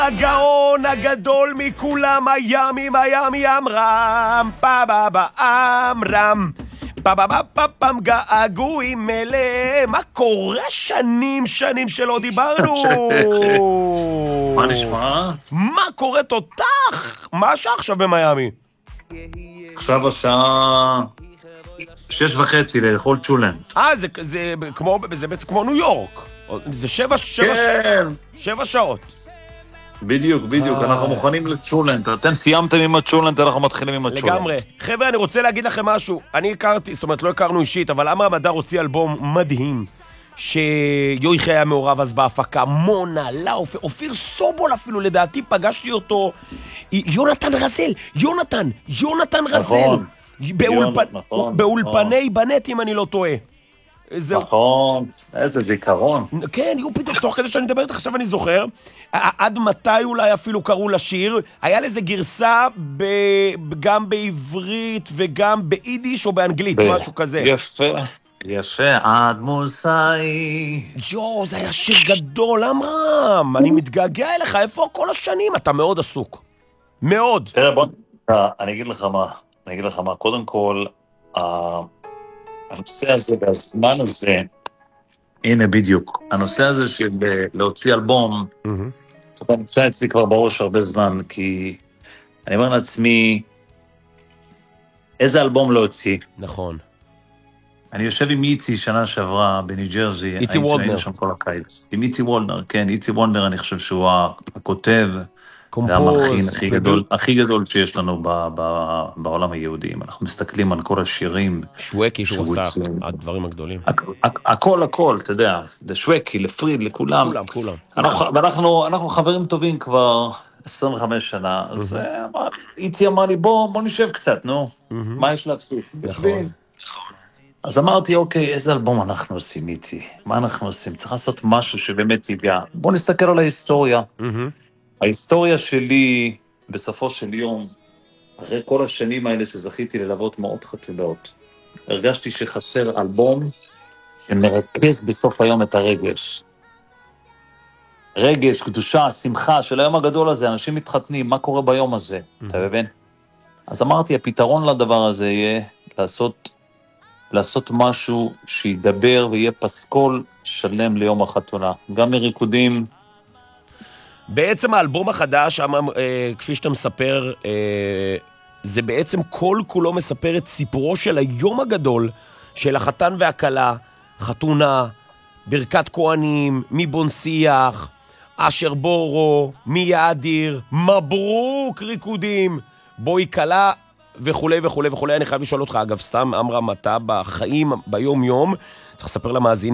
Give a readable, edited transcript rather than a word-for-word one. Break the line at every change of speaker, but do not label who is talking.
הגאון הגדול מכולם, מיאמי אמרם, פאבאבא אמרם, פאבאבא געגועים מלא. מה קורה? שנים שלא דיברנו.
מה נשמע?
מה קורה תותח? מה השעה עכשיו במיאמי?
עכשיו השעה 6:30 לאכול צ'ולנט.
זה בעצם כמו ניו יורק. זה 7 שעות.
בדיוק, אנחנו מוכנים לצ'ולנט. אתם סיימתם עם הצ'ולנט, אנחנו מתחילים עם הצ'ולנט.
לגמרי. חבר'ה, אני רוצה להגיד לכם משהו. אני הכרתי, זאת אומרת, לא הכרנו אישית, אבל עמרם אדר הוציא אלבום מדהים, שיוחאי היה מעורב אז בהפקה, מונה, לאוף, אופיר סובול אפילו, לדעתי פגשתי אותו, יונתן רזל, באולפני בנט, אם אני לא טועה.
נכון, איזה זיכרון.
כן, יהיו פתאום, תוך כדי שאני מדברת עכשיו אני זוכר, עד מתי אולי אפילו קראו לשיר, היה לזה גרסה גם בעברית וגם ביידיש או באנגלית, משהו כזה.
יפה, עד מוסאי.
זה היה שיר גדול, עמרם, אני מתגעגע אליך, איפה כל השנים? אתה מאוד עסוק. מאוד.
תראה, בוא, אני אגיד לך מה, קודם כל, הנושא הזה והזמן הזה, הנה בדיוק, הנושא הזה של להוציא אלבום, אתה נמצא אצלי כבר בראש הרבה זמן, כי אני אומר לעצמי, איזה אלבום להוציא?
נכון.
אני יושב עם איצי שנה שעברה בניו ג'רזי,
איצי וולנר.
היינו שם כל הקיץ. עם איצי וולנר, כן, איצי וולנר אני חושב שהוא הכותב, והמלחין הכי גדול שיש לנו בעולם היהודי. אנחנו מסתכלים על כל השירים.
שווקי שהוא עשה, הדברים הגדולים.
הכל, אתה יודע, לשווקי, לפריד, לכולם.
כולם.
ואנחנו חברים טובים כבר 25 שנה, אז איצי אמר לי, בוא נשב קצת, נו, מה יש להפסיד? יושבים. אז אמרתי, אוקיי, איזה אלבום אנחנו עושים איתי? מה אנחנו עושים? צריך לעשות משהו שבאמת ייגע. בוא נסתכל על ההיסטוריה. ההיסטוריה שלי, בסופו של יום, אחרי כל השנים האלה שזכיתי ללוות מאות חתונות, הרגשתי שחסר אלבום שמרכז בסוף היום את הרגש. רגש, קדושה, שמחה של היום הגדול הזה, אנשים מתחתנים, מה קורה ביום הזה? אתה מבין? אז אמרתי, הפתרון לדבר הזה יהיה לעשות משהו שידבר ויהיה פסקול שלם ליום החתונה. גם מריקודים.
בעצם האלבום החדש, כפי שאתה מספר, זה בעצם כל כולו מספר את סיפורו של היום הגדול, של החתן והכלה, חתונה, ברכת כהנים, מבונשיח, אשר בורו, מיאדיר, מברוק ריקודים, בואי כלה, וכולי וכולי וכולי. אני חייב לשאול אותך, אגב, סתם, עמרם, אתה בחיים, ביום יום, צריך לספר למאזינים,